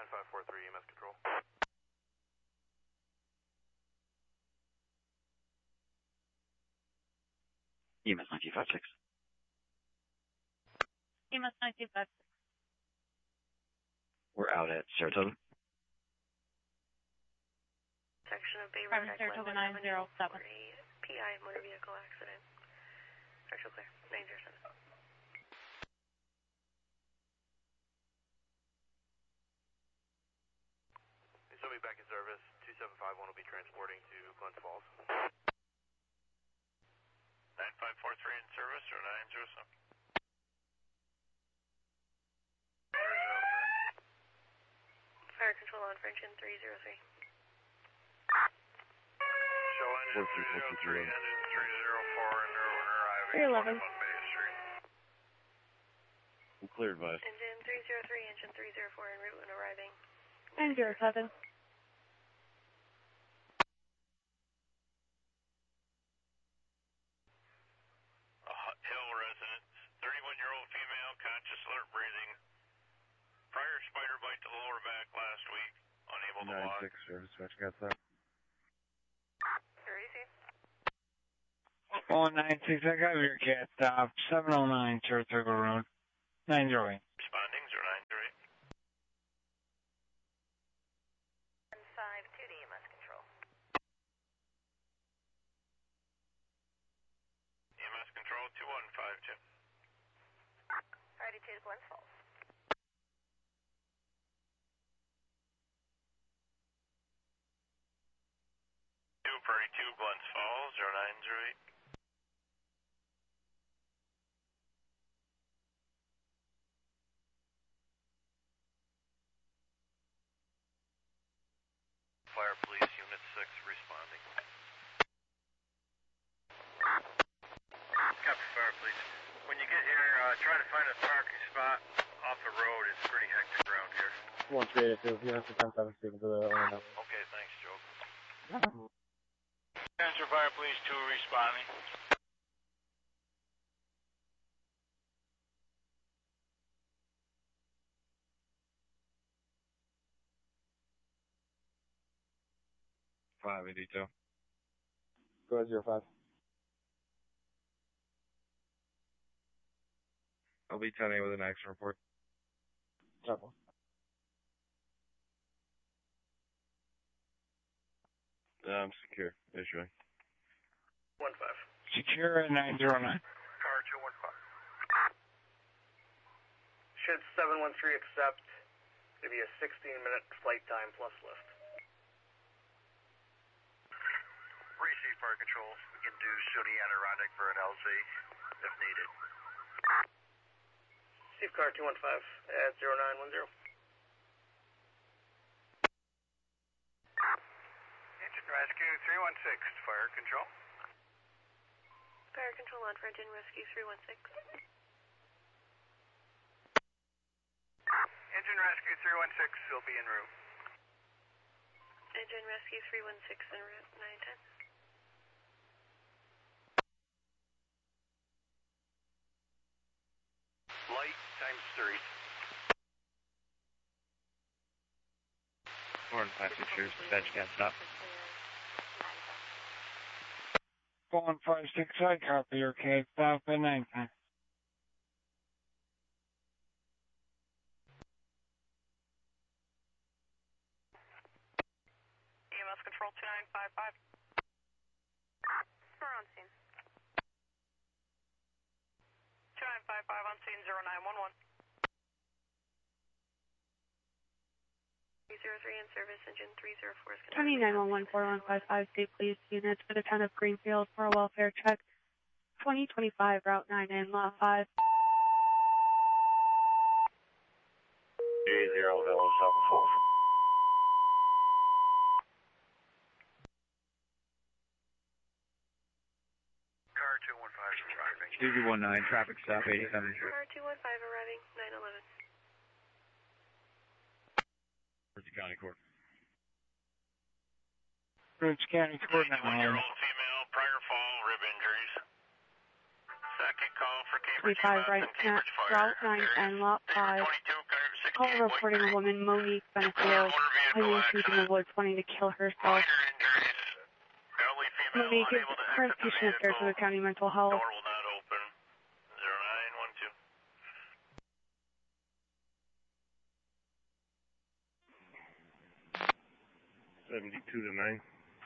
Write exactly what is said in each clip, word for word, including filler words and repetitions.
nine five four three E M S control. E M S nine two five six. E M S nine two five six. We're out at Saratoga. Section of Bay Private Road, Saratoga nine zero seven. P I motor vehicle accident. Actual clear, nine zero seven. Show me back in service. two seven five one will be transporting to Glens Falls. nine five four three in service or nine zero seven? Fire control on for engine three zero three. Show engine three zero three, engine three zero four, and arriving three eleven. twenty-one Bay Street. We're clear advice. Engine three zero three, engine three zero four en route and arriving. nine zero seven. A Hut Hill resident, thirty-one-year-old female, conscious, alert, breathing. Prior spider bite to the lower back last week, unable to nine walk. six service, watch got that. Where is he? Oh, nine six, I got your cat stop. seven oh nine Saratoga Road. nine zero eight. Responding, zero nine zero eight. five two to E M S control. E M S control, two one five two. Alrighty, two to Glens Falls. two Prairie two, Glens Falls, zero nine zero eight. Fire Police Unit six responding. Copy, Fire Police. When you get here, uh, try to find a parking spot off the road. It's pretty hectic around here. one three eight two, you have to ten seven speaking to the owner now. Okay, thanks, Joe. Answer Fire Police two responding. five eighty-two. Go ahead, zero five. I'll be ten eight with an action report. Trouble. Um, secure, issuing. one five. Secure at nine zero nine. Car two one five. Shed seven one three accept. It'll be a sixteen minute flight time plus lift. Receive Fire Control. We can do Sony Adirondack for an L Z if needed. Receive car two one five at zero nine one zero. Engine Rescue three one six, Fire Control. Fire control on for engine rescue three one six. Engine Rescue three one six will be en route. Engine rescue three one six en route nine ten. Light times three. Four and five six years, dispatch cat stop. four one five six, I copy your cat stop at nine ten. E M S control two nine five five. We're on scene. two nine five five on scene, zero nine one one. three zero three in service, engine three zero four is connected. County nine one one four one five five, state police units for the town of Greenfield for a welfare check. twenty twenty-five, Route nine in Lot five. G zero Village seven four. Car two one five arriving. two two one nine, traffic stop, eighty-seven. Car two one five arriving, nine eleven. Mercy County Court. Bridge County Court nine eleven. twenty-one-year-old female, prior fall, rib injuries. Second call for Cambridge three five E M S right and Cambridge at Fire. Route nine and Lot Paper five. twenty-two, Call reporting a woman, Monique Benefield, claiming she's in the woods wanting to kill herself. Minor injuries. Elderly female Monique is unable to current exit the patient of vehicle. Sarasota County Mental Health. Door will not open. zero nine one two. Seventy-two to nine.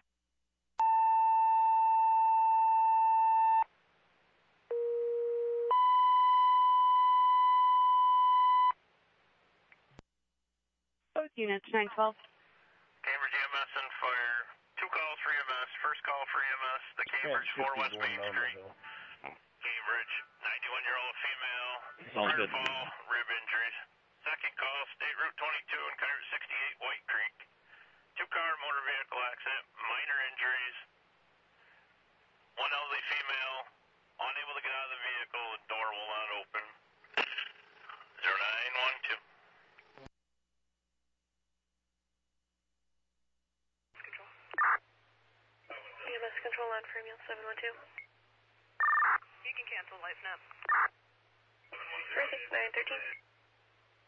Both units, nine twelve. Cambridge E M S and fire. Two calls for E M S. First call for E M S. The Cambridge four West Main Street. Cambridge, ninety-one-year-old female. Sounds good. Fall, rib injuries. Second call, State Route twenty-two and Coyote sixty-eight, White Creek. Two-car motor vehicle accident, minor injuries. One elderly female, unable to get out of the vehicle. The door will not open. zero nine one two. E M S control on for Emil seven one two. You can cancel LifeNet. four six nine one three.